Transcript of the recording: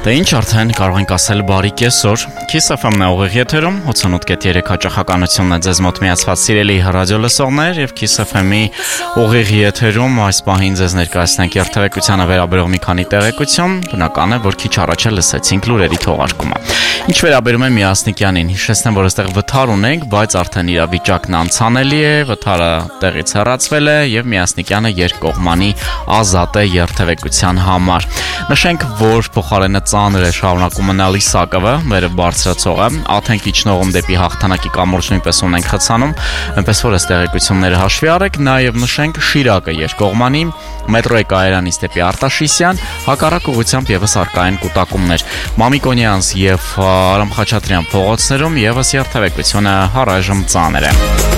Դե ինչ արդեն կարող ենք ասել բարի կեսօր, Kiss FM-ն է ուղիղ եթերում, 88.3 հաճախականությունն է ձեզ մոտ միացված սիրելի ռադիո լսողներ եւ Kiss FM-ի ուղիղ եթերում այս պահին ձեզ ներկայացնենք երթևեկությանը վերաբերող մի քանի տեղեկություն, բնական է, որ քիչ առաջ լսեցինք լուրերի թողարկումը։ Ինչ վերաբերում է Միասնիկյանին, հիշեցնեմ, որ այստեղ վթար ունենք, բայց արդեն իրավիճակն անցանելի է, վթարը տեղից հեռացվել է եւ Միասնիկյանը երկկողմանի ազատ է երթևեկության համար։ Նշենք, որ փոխարենը ծանր է շարունակում մնալ Իսակովը, վերը բարձրացողը, Աթենք իջնողում դեպի Հաղթանակի կամուրջ նույնպես ունենք խցանում, այնպես որ այս տեղեկությունները հաշվի առեք, նաև նշենք Շիրակը երկկողմանի, մետրոյի կայարանից դեպի Արտաշիսյան, հակառակ ուղղությամբ եւս առկա են կուտակումներ։ Մամիկոնյանց եւ Արամ Խաչատրյան փողոցներում եւս երթևեկությունը առայժմ ծանր է։